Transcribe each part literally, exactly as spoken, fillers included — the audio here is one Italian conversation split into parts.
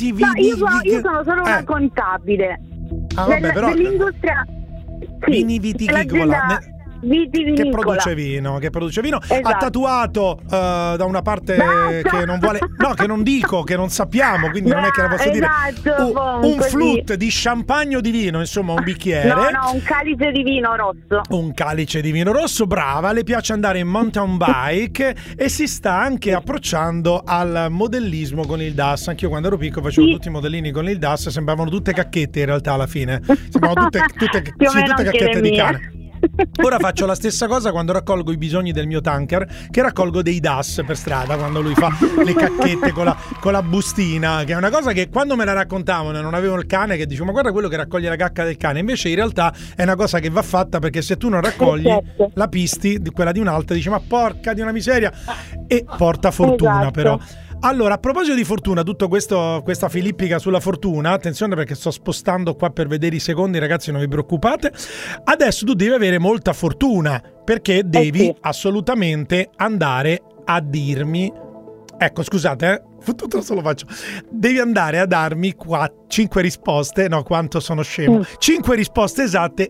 viti, No, vidi, io, sono, vidi- io sono solo una eh. contabile Ah, vabbè, del- però- dell'industria. Sì, Vini vitivinicola. dell'azienda Ne- vitivinicola. Che produce vino, che produce vino. Ha Esatto. tatuato eh, da una parte Basta. che non vuole, no, che non dico, che non sappiamo, quindi non è che la posso dire. Esatto, Un, boh, un così. flute di champagne o di vino, insomma, un bicchiere. No, no, un calice di vino rosso. Un calice di vino rosso, brava, le piace andare in mountain bike e si sta anche approcciando al modellismo con il D A S. Anch'io quando ero piccolo facevo Sì. tutti i modellini con il D A S, sembravano tutte cacchette in realtà alla fine. Sembravano tutte, tutte, Più o sì, meno tutte anche cacchette le di mie. cane. Ora faccio la stessa cosa quando raccolgo i bisogni del mio tanker, che raccolgo dei D A S per strada, quando lui fa le cacchette con la, con la bustina, che è una cosa che quando me la raccontavano e non avevo il cane, che dicevo ma guarda quello che raccoglie la cacca del cane, invece in realtà è una cosa che va fatta, perché se tu non raccogli Certo. la pisti di quella di un'altra, dici ma porca di una miseria, e porta fortuna. Esatto. Però allora, a proposito di fortuna, tutto questo, questa filippica sulla fortuna, attenzione perché sto spostando qua per vedere i secondi, ragazzi, non vi preoccupate. Adesso tu devi avere molta fortuna, perché devi sì. assolutamente andare a dirmi, ecco, scusate, eh, tutto solo faccio. Devi andare a darmi qua cinque risposte, no, quanto sono scemo. Mm. cinque risposte esatte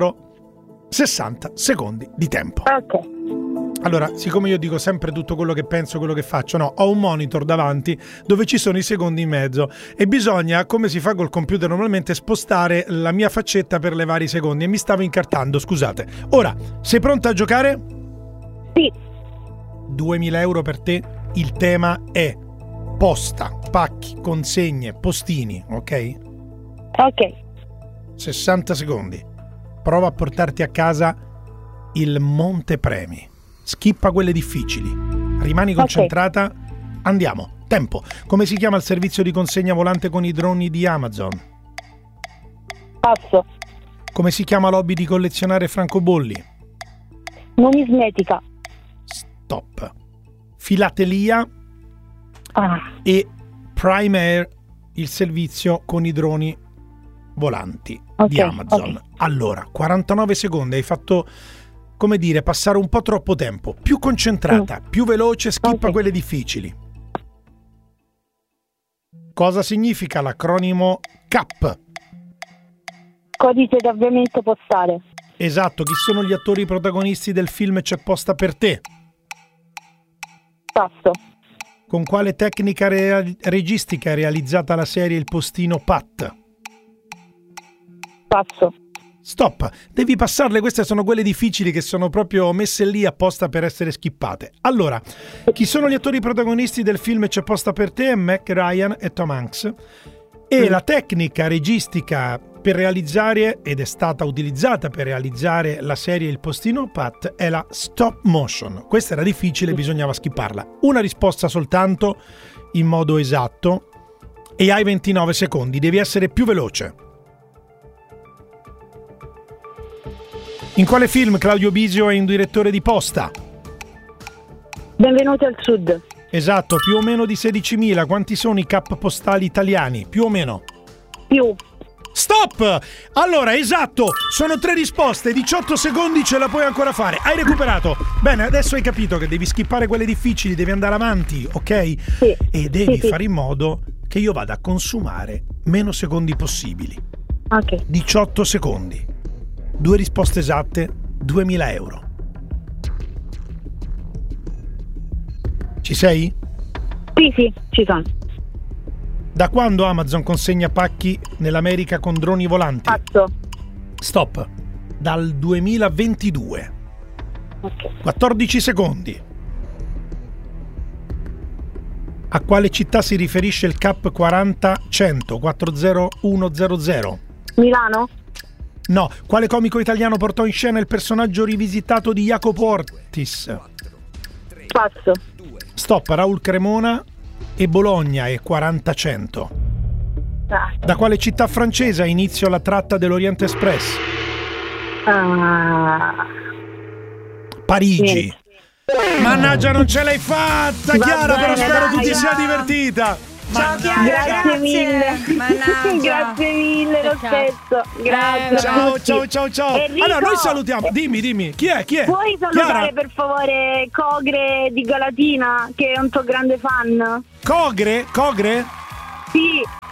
entro sessanta secondi di tempo. Ok. Allora, siccome io dico sempre tutto quello che penso, quello che faccio, no, ho un monitor davanti dove ci sono i secondi in mezzo e bisogna, come si fa col computer normalmente, spostare la mia faccetta per levare i secondi e mi stavo incartando, scusate. Ora, sei pronta a giocare? Sì. duemila euro per te, il tema è posta, pacchi, consegne, postini, ok? Ok. sessanta secondi. Prova a portarti a casa il montepremi. Skippa quelle difficili. Rimani concentrata. Andiamo. Tempo. Come si chiama il servizio di consegna volante con i droni di Amazon? Passo. Come si chiama l'hobby di collezionare francobolli? Numismetica. Stop. Filatelia Ah. e Prime Air, il servizio con i droni volanti Ok, di Amazon. ok. Allora, quarantanove secondi, hai fatto, come dire, passare un po' troppo tempo. Più concentrata, più veloce, skippa Ok. quelle difficili. Cosa significa l'acronimo C A P? Codice d'avviamento postale. Esatto, chi sono gli attori protagonisti del film C'è posta per te? Passo. Con quale tecnica rea- registica è realizzata la serie Il postino Pat? Passo. Stop, devi passarle, queste sono quelle difficili che sono proprio messe lì apposta per essere skippate. Allora, chi sono gli attori protagonisti del film C'è posta per te? Mac Ryan e Tom Hanks. E la tecnica registica per realizzare, ed è stata utilizzata per realizzare la serie Il postino Pat, è la stop motion. Questa era difficile, bisognava skipparla. Una risposta soltanto in modo esatto e hai ventinove secondi, devi essere più veloce. In quale film Claudio Bisio è un direttore di posta? Benvenuti al sud. Esatto, più o meno di sedicimila. Quanti sono i cap postali italiani? Più o meno. Più. Stop! Allora, esatto, sono tre risposte, diciotto secondi ce la puoi ancora fare. Hai recuperato. Bene, adesso hai capito che devi skippare quelle difficili, devi andare avanti, ok? Sì. E devi Sì, sì. fare in modo che io vada a consumare meno secondi possibili. Ok. diciotto secondi. Due risposte esatte, duemila euro. Ci sei? Sì, sì, ci sono. Da quando Amazon consegna pacchi nell'America con droni volanti? Passo. Stop. Dal duemilaventidue. Ok. quattordici secondi. A quale città si riferisce il Cap quaranta cento quattro zero uno zero zero? Milano? No. Quale comico italiano portò in scena il personaggio rivisitato di Jacopo Ortis? Passo. Stop. Raul Cremona e Bologna e quaranta cento. Ah. Da quale città francese ha inizio la tratta dell'Oriente Express? Ah. Parigi. Niente. Mannaggia, non ce l'hai fatta, Va Chiara, bene, però spero dai, tu ti dai. sia divertita. Ciao Chiara, Grazie, grazie. mille. Mannaggia. Grazie mille, lo Peccato. stesso. Grazie. Eh, Ciao, Tutti. ciao, ciao, ciao. Enrico, Allora, noi salutiamo. Dimmi, dimmi, chi è? Chi è? Puoi salutare Chiara? per favore Cogre di Galatina, che è un tuo grande fan? Cogre? Cogre? Sì.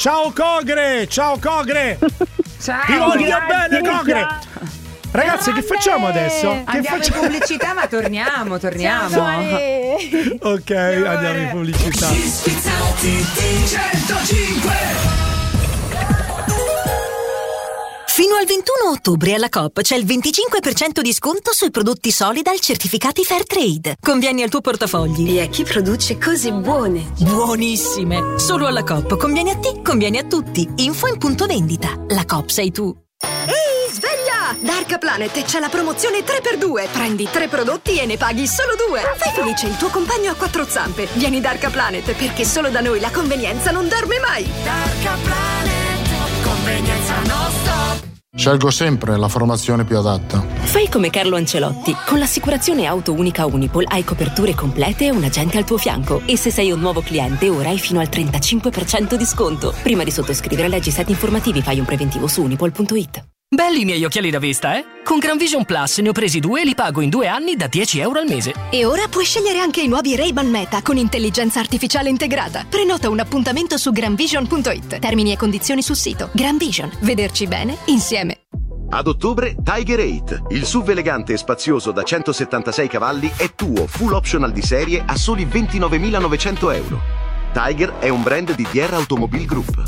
Ciao Cogre, ciao Cogre. Ciao. Ti voglio Grazie, bene, Cogre. ciao. Ragazzi, che facciamo adesso? Che Andiamo in facciamo? pubblicità, ma torniamo, torniamo. Ok, andiamo in pubblicità. Fino al ventuno ottobre alla Coop c'è il venticinque per cento di sconto sui prodotti Solidal certificati Fairtrade. Convieni al tuo portafogli. E a chi produce cose buone. Buonissime! Solo alla Coop conviene a te, conviene a tutti. Info in punto vendita. La Coop sei tu. Ehi, sveglia! Da Arca Planet c'è la promozione tre per due. Prendi tre prodotti e ne paghi solo due. Fai felice il tuo compagno a quattro zampe. Vieni da Arca Planet, perché solo da noi la convenienza non dorme mai. Arca Planet, convenienza non stop. Scelgo sempre la formazione più adatta. Fai come Carlo Ancelotti. Con l'assicurazione auto unica Unipol hai coperture complete e un agente al tuo fianco. E se sei un nuovo cliente, ora hai fino al trentacinque per cento di sconto. Prima di sottoscrivere, leggi i set informativi, fai un preventivo su unipol punto it. Belli i miei occhiali da vista, eh? Con Gran Vision Plus ne ho presi due e li pago in due anni da dieci euro al mese. E ora puoi scegliere anche i nuovi Ray-Ban Meta con intelligenza artificiale integrata. Prenota un appuntamento su granvision punto it. Termini e condizioni sul sito. Gran Vision. Vederci bene insieme. Ad ottobre Tiger otto, il S U V elegante e spazioso da centosettantasei cavalli è tuo, full optional di serie a soli ventinovemilanovecento euro. Tiger è un brand di D R Automobile Group.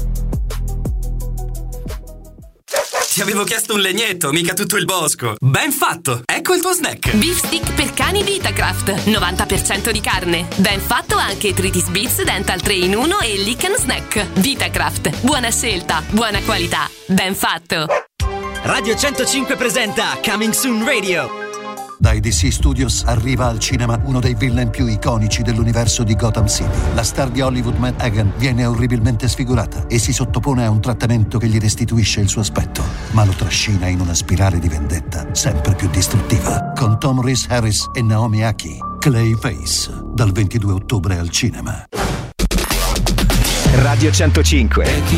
Ti avevo chiesto un legnetto, mica tutto il bosco. Ben fatto, ecco il tuo snack. Beef stick per cani Vitacraft, novanta per cento di carne. Ben fatto anche Tritis Beats Dental tre in uno e Lick and Snack. Vitacraft, buona scelta, buona qualità. Ben fatto. Radio centocinque presenta Coming Soon Radio. Dai D C Studios arriva al cinema uno dei villain più iconici dell'universo di Gotham City. La star di Hollywood Matt Hagen viene orribilmente sfigurata e si sottopone a un trattamento che gli restituisce il suo aspetto, ma lo trascina in una spirale di vendetta sempre più distruttiva. Con Tom Rhys Harris e Naomi Aki, Clayface, dal ventidue ottobre al cinema. Radio centocinque.